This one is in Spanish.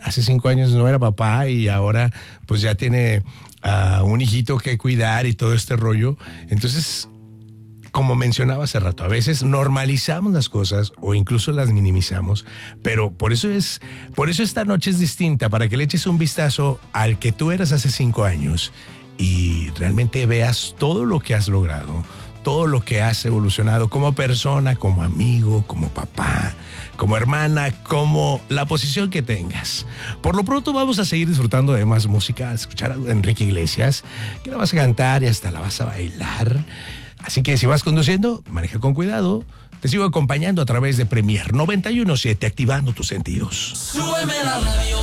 hace 5 años no era papá y ahora pues ya tiene un hijito que cuidar y todo este rollo. Entonces, como mencionaba hace rato, a veces normalizamos las cosas o incluso las minimizamos, pero por eso esta noche es distinta, para que le eches un vistazo al que tú eras hace 5 años y realmente veas todo lo que has logrado, todo lo que has evolucionado como persona, como amigo, como papá, como hermana, como la posición que tengas. Por lo pronto vamos a seguir disfrutando de más música, a escuchar a Enrique Iglesias, que la vas a cantar y hasta la vas a bailar. Así que si vas conduciendo, maneja con cuidado. Te sigo acompañando a través de Premier 91.7, activando tus sentidos. Súbeme la radio.